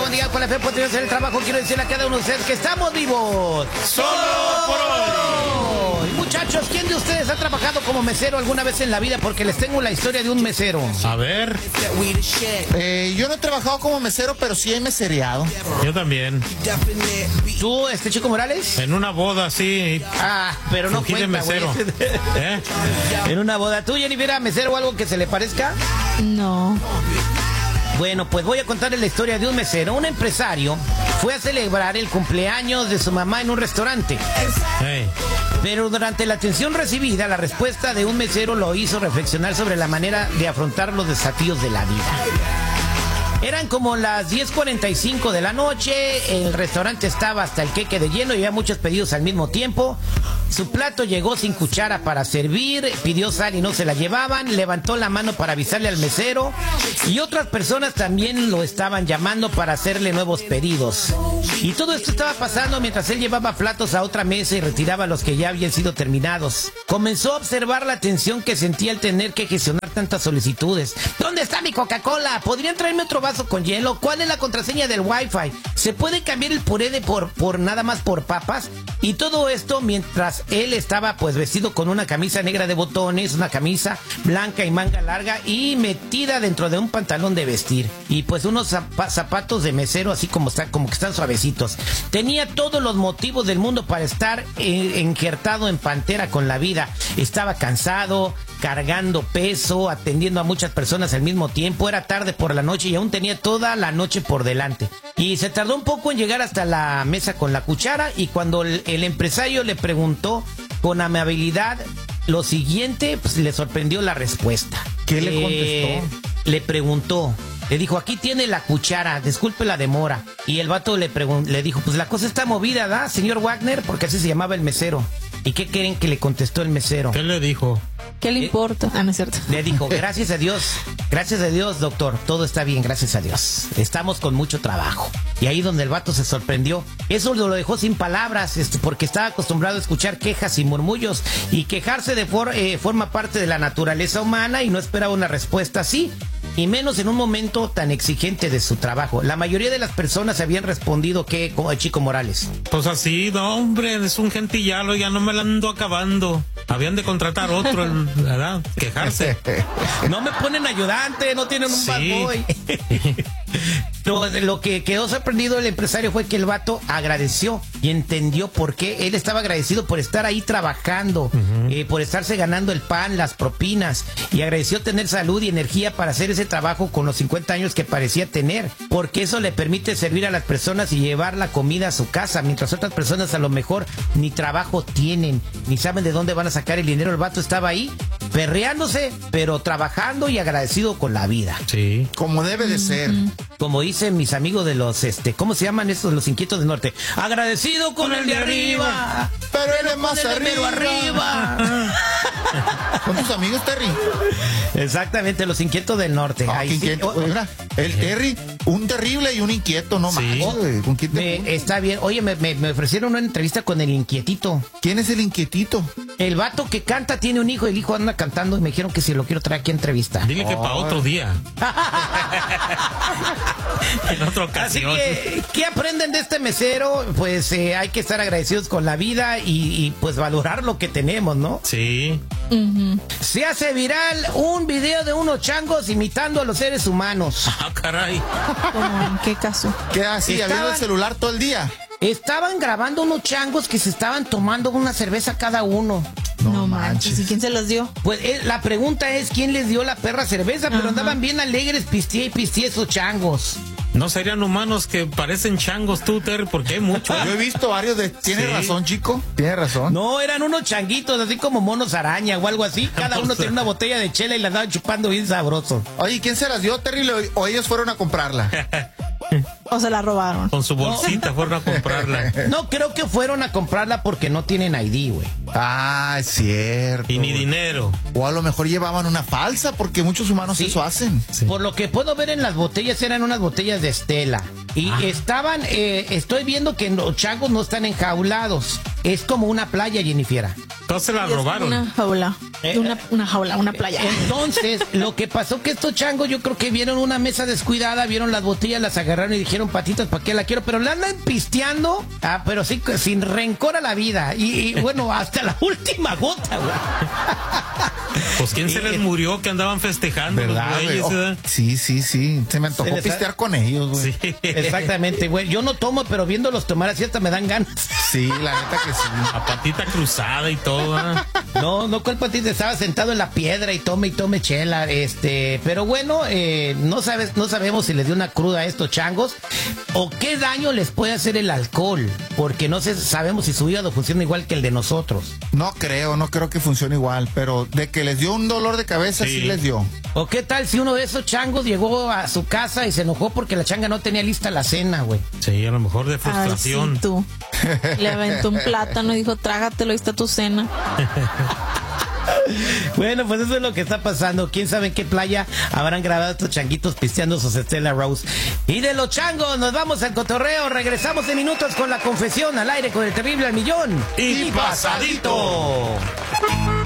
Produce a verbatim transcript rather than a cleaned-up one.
buenos días. Con la fe podría hacer el trabajo. Quiero decirle a cada uno de ustedes que estamos vivos. ¡Solo por hoy! Muchachos, ¿quién de ustedes ha trabajado como mesero alguna vez en la vida? Porque les tengo la historia de un mesero. A ver. Eh, yo no he trabajado como mesero, pero sí he mesereado. Yo también. ¿Tú, este Chico Morales? En una boda, sí. Ah, pero no Fungí de cuenta, mesero. güey. ¿Eh? En una boda. ¿Tú, Jennifer, a mesero o algo que se le parezca? No. Bueno, pues voy a contarles la historia de un mesero. Un empresario fue a celebrar el cumpleaños de su mamá en un restaurante. Hey. Pero durante la atención recibida, la respuesta de un mesero lo hizo reflexionar sobre la manera de afrontar los desafíos de la vida. Eran como las diez cuarenta y cinco de la noche, el restaurante estaba hasta el queque de lleno y había muchos pedidos al mismo tiempo. Su plato llegó sin cuchara para servir, pidió sal y no se la llevaban, levantó la mano para avisarle al mesero y otras personas también lo estaban llamando para hacerle nuevos pedidos. Y todo esto estaba pasando mientras él llevaba platos a otra mesa y retiraba los que ya habían sido terminados. Comenzó a observar la tensión que sentía al tener que gestionar tantas solicitudes. ¿Dónde está mi Coca-Cola? ¿Podrían traerme otro vaso con hielo? ¿Cuál es la contraseña del Wi-Fi? ¿Se puede cambiar el puré de por, por nada más por papas? Y todo esto mientras él estaba pues vestido con una camisa negra de botones, una camisa blanca y manga larga y metida dentro de un pantalón de vestir. Y pues unos zap- zapatos de mesero así como, está, como que están suavecitos. Tenía todos los motivos del mundo para estar eh, injertado en pantera con la vida. Estaba cansado, cargando peso, atendiendo a muchas personas al mismo tiempo. Era tarde por la noche y aún tenía toda la noche por delante. Y se tardó un poco en llegar hasta la mesa con la cuchara y cuando el, el empresario le preguntó con amabilidad lo siguiente, pues le sorprendió la respuesta. ¿Qué le Eh, contestó? Le preguntó, le dijo, aquí tiene la cuchara, disculpe la demora. Y el vato le, pregun- le dijo, pues la cosa está movida, ¿da, señor Wagner? Porque así se llamaba el mesero. ¿Y qué creen que le contestó el mesero? ¿Qué le dijo? ¿Qué le importa? Ah, no es cierto. Le dijo, gracias a Dios, gracias a Dios, doctor, todo está bien, gracias a Dios. Estamos con mucho trabajo. Y ahí donde el vato se sorprendió. Eso lo dejó sin palabras, este, porque estaba acostumbrado a escuchar quejas y murmullos. Y quejarse de for- eh, forma parte de la naturaleza humana y no esperaba una respuesta así. Y menos en un momento tan exigente de su trabajo. La mayoría de las personas habían respondido que, como el Chico Morales. Pues así, no, hombre, es un gentillalo, ya no me la ando acabando. Habían de contratar otro, ¿verdad? Quejarse. No me ponen ayudante, no tienen un Sí. bad boy. Lo, lo que quedó sorprendido el empresario fue que el vato agradeció y entendió por qué. Él estaba agradecido por estar ahí trabajando, uh-huh. eh, por estarse ganando el pan, las propinas, y agradeció tener salud y energía para hacer ese trabajo con los cincuenta años que parecía tener, porque eso le permite servir a las personas y llevar la comida a su casa, mientras otras personas a lo mejor ni trabajo tienen, ni saben de dónde van a sacar el dinero. El vato estaba ahí perreándose, pero trabajando y agradecido con la vida. Sí. Como debe de ser. Como dicen mis amigos de los, este, ¿cómo se llaman estos? Los inquietos del norte. Agradecido con, con el de arriba, arriba pero él es más arriba. arriba. ¿Con tus amigos, Terry? Exactamente, los inquietos del norte. Ah, Ahí, sí. oh, mira, el Terry, un terrible y un inquieto, no sí. más. Oh, me, está bien. Oye, me, me, me ofrecieron una entrevista con el inquietito. ¿Quién es el inquietito? El vato que canta tiene un hijo, el hijo anda cantando y me dijeron que si lo quiero traer aquí a entrevista. Dile que oh. para otro día. En otra ocasión. Así que, ¿qué aprenden de este mesero? Pues eh, hay que estar agradecidos con la vida y, y pues valorar lo que tenemos, ¿no? Sí. Uh-huh. Se hace viral un video de unos changos imitando a los seres humanos. Ah, caray. ¿Cómo? ¿En qué caso? ¿Qué hacía? Estaban... ¿Viendo el celular todo el día? Estaban grabando unos changos que se estaban tomando una cerveza cada uno. No, no manches. ¿Y quién se los dio? Pues eh, la pregunta es quién les dio la perra cerveza, pero Ajá. andaban bien alegres, pistie y pistie esos changos. No serían humanos que parecen changos tú, Terry, porque hay muchos. Yo he visto varios de... ¿Tienes sí. razón, chico? ¿Tienes razón? No, eran unos changuitos, así como monos araña o algo así. Cada uno tenía una botella de chela y la andaban chupando bien sabroso. Oye, ¿quién se las dio, Terry, o ellos fueron a comprarla? ¿O se la robaron? Con su bolsita no. fueron a comprarla. No, creo que fueron a comprarla porque no tienen I D, güey. Ah, es cierto. Y ni dinero. O a lo mejor llevaban una falsa, porque muchos humanos sí. eso hacen. Sí. Por lo que puedo ver en las botellas, eran unas botellas de Stella. Y ah. estaban, eh, estoy viendo que los changos no están enjaulados. es como una playa, Jennifer. Entonces la Y es robaron. Una jaula. Eh, una, una jaula, una playa. Entonces, lo que pasó que estos changos, yo creo que vieron una mesa descuidada, vieron las botellas, las agarraron y dijeron, patitas, ¿para qué la quiero? Pero le andan pisteando, ah, pero sí, sin rencor a la vida. Y, y bueno, hasta la última gota, güey. Pues quién se les murió que andaban festejando los ¿Verdad, güey? güeyes, Oh, ¿verdad? sí, sí, sí. Se me antojó Se les ha- pistear con ellos, güey. Sí. Exactamente, güey. Yo no tomo, pero viéndolos tomar así hasta me dan ganas. Sí, la neta que sí. A patita cruzada y todo, ¿verdad? No, no, ¿cuál patita? Estaba sentado en la piedra y tome y tome chela, este, pero bueno, eh, no sabes, no sabemos si les dio una cruda a estos changos o qué daño les puede hacer el alcohol, porque no sé, sabemos si su hígado funciona igual que el de nosotros. No creo, no creo que funcione igual, pero de que les dio un dolor de cabeza, sí, Sí. les dio. ¿O qué tal si uno de esos changos llegó a su casa y se enojó porque la changa no tenía lista la cena, güey? Sí, a lo mejor de Ay, frustración. sí, tú. Le aventó un plátano y dijo, trágatelo, ahí está tu cena. Bueno, pues eso es lo que está pasando. ¿Quién sabe en qué playa habrán grabado estos changuitos pisteando sus Stella Rose? Y de los changos nos vamos al cotorreo. Regresamos en minutos con la confesión al aire con el terrible al millón. Y pasadito.